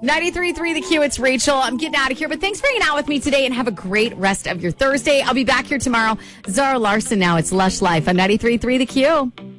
93.3 The Q, it's Rachel. I'm getting out of here, but thanks for hanging out with me today and have a great rest of your Thursday. I'll be back here tomorrow. Zara Larson now. It's Lush Life on 93.3 The Q.